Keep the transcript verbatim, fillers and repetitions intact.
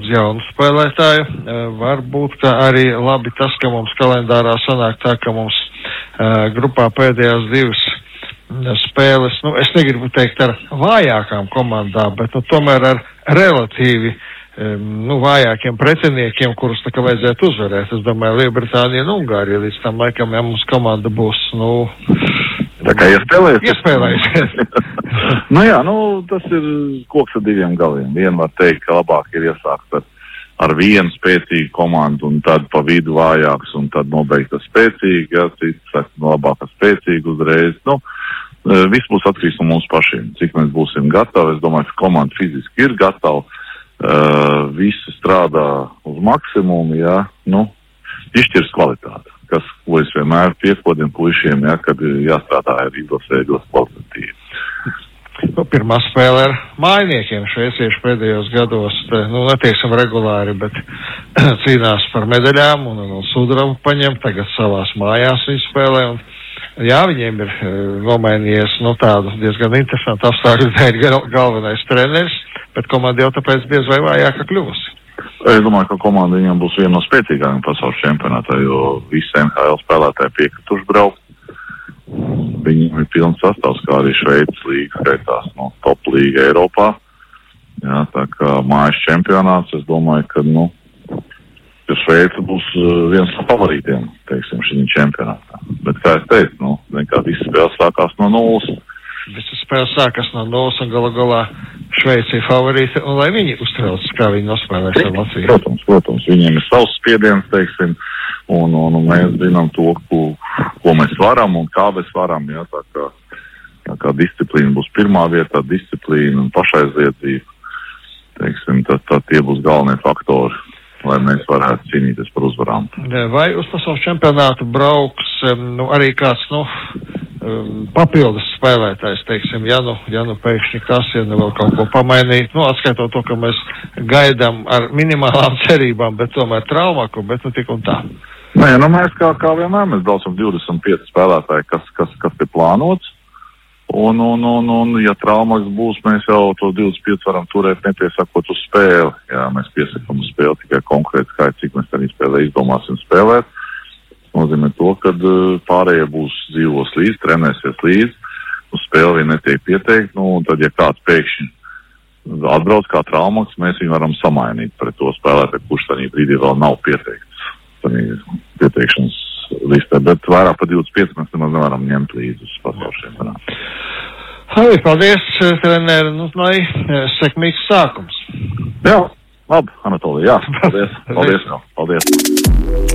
daudz jaunu spēlētāju. Varbūt, ka arī labi tas, ka mums kalendārā sanāk tā, ka mums uh, grupā pēdējās divas spēles, nu, es negribu teikt ar vājākām komandām, bet, nu, tomēr ar relatīvi, um, nu, vājākiem pretiniekiem, kurus tā kā vajadzētu uzvarēt. Es domāju, Lielbritānija un Ungārija līdz tam laikam, ja mums komanda būs, nu, tā kā iespēlējusies. Iespēlējusies. Nu jā, nu, tas ir koks ar diviem galiem. Vien var teikt, ka labāk ir iesākt ar, ar vienu spēcīgu komandu un tad pa vidu vājāks un tad nobeigt ar spēcīgu, jā, cits saka, no labāk ar spēcīgu uzreiz. Nu, viss būs atkarīgs no mums pašiem, cik mēs būsim gatavi. Es domāju, ka komanda fiziski ir gatava, uh, visi strādā uz maksimumu, jā, nu, izšķirs kvalitāti. Kas, ko es vienmēr piekodiem puišiem, ja, kad jāstrādā ir izlasē ļoti kvalitatīvi. Nu, pirmā spēle ar mājniekiem šveicieši pēdējos gados, te, nu, neteiksim regulāri, bet cīnās par medaļām un, un sudrabu paņem, tagad savās mājās viņi spēlē. Un, jā, viņiem ir e, nomainījies, nu, tādu diezgan interesantu apstākļu dēļ gal, galvenais treneris, bet komanda jau tāpēc diez vai vājāka kļuvusi. Es domāju, ka komanda viņam būs viena no spēcīgākajām pasaules čempionātā, jo visi N H L spēlētāji piekrituši braukt. Viņiem ir pilns sastāvs, kā arī Šveices līga skaitās no top līga Eiropā. Jā, tā kā mājas čempionāts, es domāju, ka, nu, ka Šveice būs viens no favorītiem, teiksim, šī čempionātā. Bet, kā es teicu, nu, nekā visi spēles sākās no nulles. Visas spēles sākas no nulles un galu galā Šveici ir favorīti, un lai viņi uztrauc, kā viņi nospēlēs ar Latviju. Protams, protams, viņiem ir savs spiediens, teiksim, un, un, un mēs zinām to, ko, ko mēs varam un kā mēs varam, jā, tā kā, tā kā disciplīna būs pirmā vietā, disciplīna un pašaizliedzība, teiksim, tad, tad tie būs galvenie faktori, lai mēs varētu cīnīties par uzvarām. Vai uz pasaules čempionātu brauks, nu, arī kāds, nu, papildus spēlētājs, teiksim, ja nu, ja nu pēkšņi kas, ja nu vēl kaut ko pamainīt, nu, atskaitot to, ka mēs gaidām ar minimālām cerībām, bet tomēr traumāku, bet nu tik un tā. Nē, nu mēs kā, kā vienmēr, mēs daudzam divdesmit pieci spēlētāji, kas, kas, kas ir plānots, un, un, un, un, ja traumaks būs, mēs jau to divdesmit pieci varam turēt, nepiesakot uz spēli. Jā, mēs piesakam uz spēli tikai konkrēti skaits, cik mēs tādā spēlē izdomāsim spēlēt. Nozīmē to, ka pārējie būs dzīvos līdz, trenēsies līdz, uz spēli viņi netiek pieteikt, nu, un tad, ja kāds pēkšņi atbrauc kā traumaks, mēs viņu varam samainīt pret to spēlētāju, kurš tādā brīdī vēl nav pieteikts tādā pieteikšanas listē, bet vairāk par divdesmit pieci mēs nemaz nevaram ņemt līdz uz pasaules čempionātu. Hai, paldies, treneri, nu, lai sekmīgs sākums. Jā, labi, Anatolija, jā, paldies, paldies, paldies.